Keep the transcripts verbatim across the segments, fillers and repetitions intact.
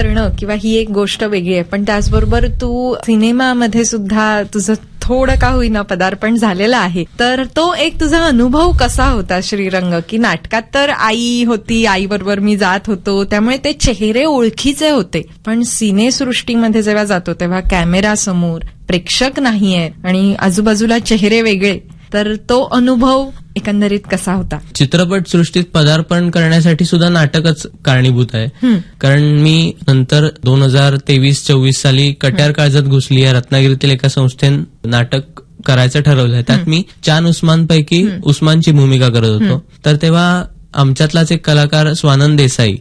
करणं किंवा ही एक गोष्ट वेगळी आहे, पण त्याचबरोबर तू सिनेमामध्ये सुद्धा तुझं थोडं का होईना पदार्पण झालेलं आहे. तर तो एक तुझा अनुभव कसा होता श्रीरंग, की नाटकात तर आई होती, आई बरोबर मी जात होतो, त्यामुळे ते चेहरे ओळखीचे होते, पण सिनेसृष्टीमध्ये जेव्हा जातो तेव्हा कॅमेरा समोर प्रेक्षक नाहीयेत आणि आजूबाजूला चेहरे वेगळे, तर तो अनुभव एकंदरीत कसा होता? चित्रपट सृष्टीत पदार्पण करण्यासाठी सुद्धा नाटकच कारणीभूत आहे. कारण मी नंतर दोन हजार तेवीस चोवीस साली कट्यार काळजात घुसली या रत्नागिरीतील एका संस्थेत नाटक करायचं ठरवलंय. त्यात मी चान उस्मान पैकी उस्मानची भूमिका करत होतो. तर तेव्हा आमच्यातलाच एक कलाकार स्वानंद देसाई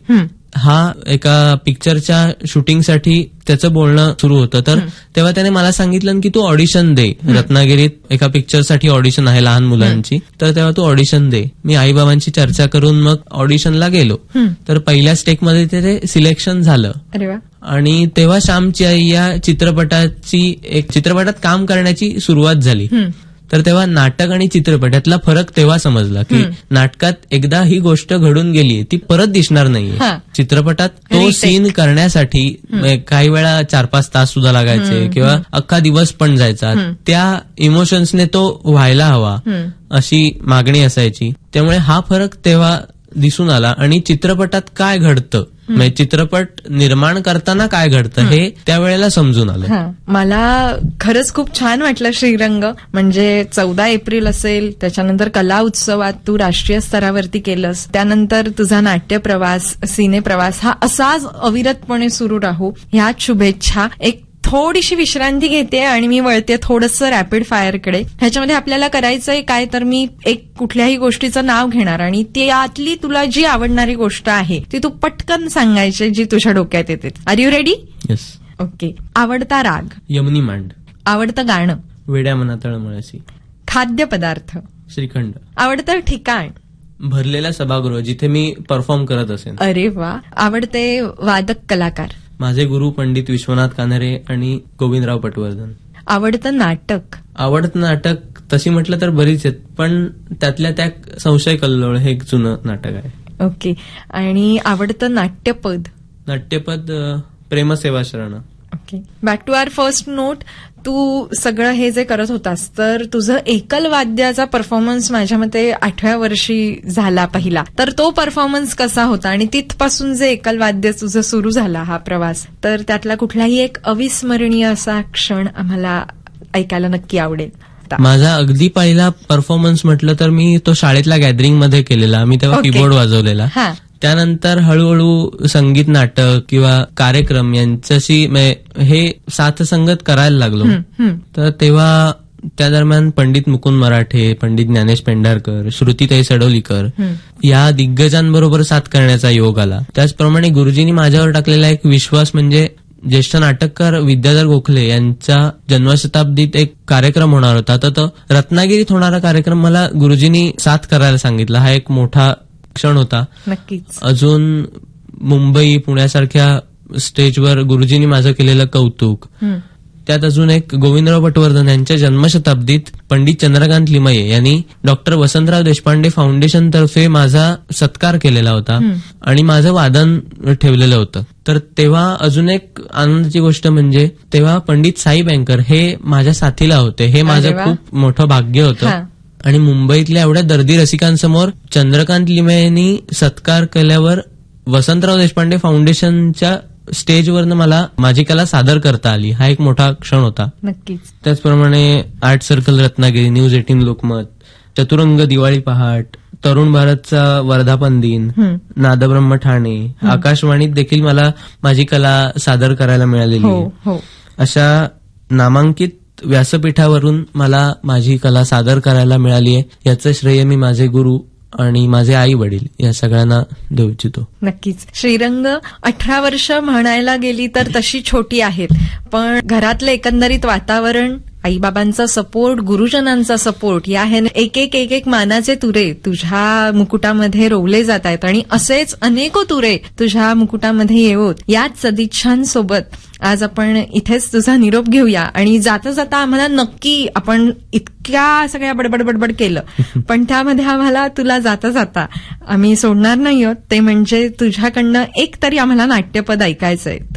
हा एका पिक्चरच्या शूटिंगसाठी त्याचं बोलणं सुरू होतं. तर तेव्हा त्याने मला सांगितलं की तू ऑडिशन दे, रत्नागिरीत एका पिक्चरसाठी ऑडिशन आहे लहान मुलांची, तर तेव्हा तू ऑडिशन दे. मी आईबाबांची चर्चा करून मग ऑडिशनला गेलो. तर पहिल्या स्टेकमध्ये ते सिलेक्शन झालं. अरे वा. आणि तेव्हा श्यामची आई या चित्रपटाची एक चित्रपटात काम करण्याची सुरुवात झाली. तर तेव्हा नाटक आणि चित्रपट यातला फरक तेव्हा समजला की नाटकात एकदा ही गोष्ट घडून गेली ती परत दिसणार नाहीये. चित्रपटात तो सीन करण्यासाठी काही वेळा चार पाच तास सुद्धा लागायचे किंवा अख्खा दिवस पण जायचा. त्या इमोशन्सने तो व्हायला हवा अशी मागणी असायची. त्यामुळे हा फरक तेव्हा दिसून आला. आणि चित्रपटात काय घडतं, म्हणजे चित्रपट निर्माण करताना काय घडतं हे त्यावेळेला समजून आलं. मला खरंच खूप छान वाटलं श्रीरंग. म्हणजे चौदा एप्रिल असेल, त्याच्यानंतर कला उत्सवात तू राष्ट्रीय स्तरावरती केलंस, त्यानंतर तुझा नाट्य प्रवास, सिने प्रवास हा असाच अविरतपणे सुरू राहू ह्याच शुभेच्छा. एक थोडीशी विश्रांती घेते आणि मी वळते थोडंसं रॅपिड फायरकडे. ह्याच्यामध्ये आपल्याला करायचंय काय, तर मी एक कुठल्याही गोष्टीचं नाव घेणार आणि त्यातली तुला जी आवडणारी गोष्ट आहे ती तू पटकन सांगायची जी तुझ्या डोक्यात येते. R you ready? Yes. Okay. आवडता राग? यमनी मांड. आवडतं गाणं? वेड्या मना तळमळसी. खाद्यपदार्थ? श्रीखंड. आवडतं ठिकाण? भरलेला सभागृह जिथे मी परफॉर्म करत असेन. अरे वा. आवडते वादक कलाकार? माझे गुरु पंडित विश्वनाथ कानरे आणि गोविंदराव पटवर्धन. आवडतं नाटक? आवडतं नाटक तशी म्हटलं तर बरीच आहेत, पण त्यातल्या त्या संशय कल्लोळ हे एक जुनं नाटक आहे. ओके. आणि आवडतं नाट्यपद? नाट्यपद प्रेमसेवा शरण. Okay. Back to our first note. तू सगळं हे जे करत होतास तर तुझं एकल वाद्याचा परफॉर्मन्स माझ्या मते आठव्या वर्षी झाला पहिला, तर तो परफॉर्मन्स कसा होता आणि तिथपासून जे एकल वाद्य तुझं सुरू झाला हा प्रवास, तर त्यातला कुठलाही एक अविस्मरणीय असा क्षण आम्हाला ऐकायला नक्की आवडेल. माझा अगदी पहिला परफॉर्मन्स म्हटलं तर मी तो शाळेतल्या गॅदरिंगमध्ये केलेला. मी तेव्हा कीबोर्ड वाजवलेला. त्यानंतर हळूहळू संगीत नाटक किंवा कार्यक्रम यांच्याशी हे साथसंगत करायला लागलो. तर तेव्हा त्या दरम्यान पंडित मुकुंद मराठे, पंडित ज्ञानेश पेंढारकर, श्रुतीताई सडोलीकर या दिग्गजांबरोबर साथ करण्याचा योग आला. त्याचप्रमाणे गुरुजींनी माझ्यावर टाकलेला एक विश्वास म्हणजे ज्येष्ठ नाटककार विद्याधर गोखले यांच्या जन्मशताब्दीत एक कार्यक्रम होणार होता. तर तो रत्नागिरीत होणारा कार्यक्रम मला गुरुजींनी साथ करायला सांगितला. हा एक मोठा क्षण होता. नक्कीच. अजून मुंबई पुण्यासारख्या स्टेजवर गुरुजींनी माझं केलेलं कौतुक, त्यात अजून एक गोविंदराव पटवर्धन यांच्या जन्मशताब्दीत पंडित चंद्रकांत लिमये यांनी डॉक्टर वसंतराव देशपांडे फाउंडेशन तर्फे माझा सत्कार केलेला होता आणि माझं वादन ठेवलेलं होतं. तर तेव्हा अजून एक आनंदाची गोष्ट म्हणजे तेव्हा पंडित साई बँकर हे माझ्या साथीला होते. हे माझं खूप मोठं भाग्य होतं. आणि मुंबईतल्या एवढ्या दर्दी रसिकांसमोर चंद्रकांत लिमये यांनी सत्कार केल्यावर वसंतराव देशपांडे फाउंडेशनच्या स्टेजवरनं मला माझी कला सादर करता आली. हा एक मोठा क्षण होता. नक्कीच. त्याचप्रमाणे art circle Ratnagiri, news eighteen Lokmat, चतुरंग दिवाळी पहाट, तरुण भारतचा वर्धापन दिन, नादब्रह्म ठाणे, आकाशवाणीत देखील मला माझी कला सादर करायला मिळालेली आहे. अशा नामांकित व्यासपीठावरून मला माझी कला सादर करायला मिळाली आहे. याचं श्रेय मी माझे गुरु आणि माझे आई वडील या सगळ्यांना देऊ इच्छितो. नक्कीच. श्रीरंग, अठरा वर्ष म्हणायला गेली तर तशी छोटी आहेत, पण घरातलं एकंदरीत वातावरण, आईबाबांचा सपोर्ट, गुरुजनांचा सपोर्ट या हे एक एक एक एक मानाचे तुरे तुझ्या मुकुटामध्ये रोवले जात आहेत आणि असेच अनेको तुरे तुझ्या मुकुटामध्ये येवोत याच सदिच्छांसोबत आज आपण इथेच तुझा निरोप घेऊया. आणि जाता जाता आम्हाला नक्की, आपण इतक्या सगळ्या बडबड बडबड केलं पण त्यामध्ये आम्हाला तुला जाता जाता आम्ही सोडणार नाही आहोत ते म्हणजे तुझ्याकडनं एक तरी आम्हाला नाट्यपद ऐकायचंय.